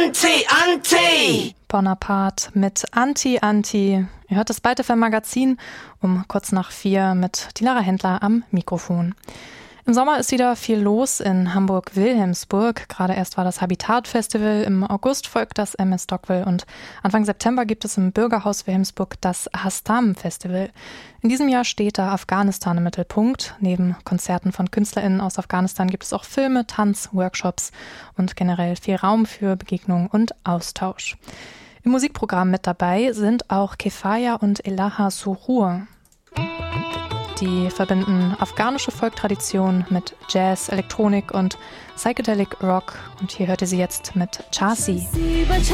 Anti. Bonaparte mit Anti. Ihr hört das Byte FM Magazin um kurz nach 4 mit Dilara Händler am Mikrofon. Im Sommer ist wieder viel los in Hamburg-Wilhelmsburg. Gerade erst war das Habitat-Festival, im August folgt das MS Stockwell und Anfang September gibt es im Bürgerhaus Wilhelmsburg das Hastam-Festival. In diesem Jahr steht da Afghanistan im Mittelpunkt. Neben Konzerten von KünstlerInnen aus Afghanistan gibt es auch Filme, Tanz, Workshops und generell viel Raum für Begegnung und Austausch. Im Musikprogramm mit dabei sind auch Kefaya und Elaha Surur. Die verbinden afghanische Folktradition mit Jazz, Elektronik und Psychedelic Rock. Und hier hört ihr sie jetzt mit Chasi.